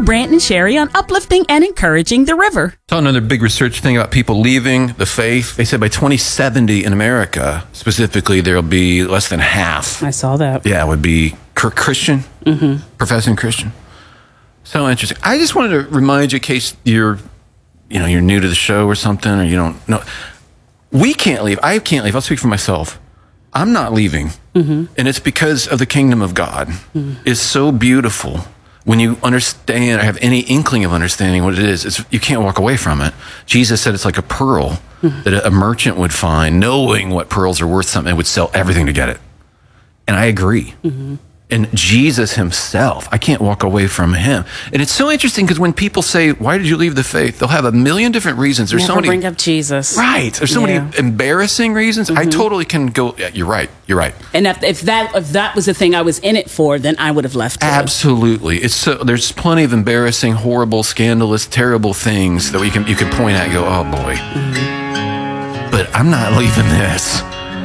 Brant and Sherry on uplifting and encouraging the river. Saw another big research thing about people leaving the faith. They said by 2070 in America, specifically, there'll be less than half. I saw that. Yeah, would be Christian, professing Christian. So interesting. I just wanted to remind you, in case you're new to the show or something, or you don't know. We can't leave. I can't leave. I'll speak for myself. I'm not leaving. And it's because of the kingdom of God. It's so beautiful. When you understand or have any inkling of understanding what it is, you can't walk away from it. Jesus said it's like a pearl that a merchant would find, knowing what pearls are worth something, and would sell everything to get it. And I agree. And Jesus himself, I can't walk away from him. And it's so interesting because when people say, why did you leave the faith? They'll have a million different reasons. There's Never so many, bring up Jesus. Right. There's so many embarrassing reasons. I totally can go, yeah, you're right. You're right. And if that was the thing I was in it for, then I would have left too. Absolutely. There's plenty of embarrassing, horrible, scandalous, terrible things that you can point at and go, oh boy. But I'm not leaving this.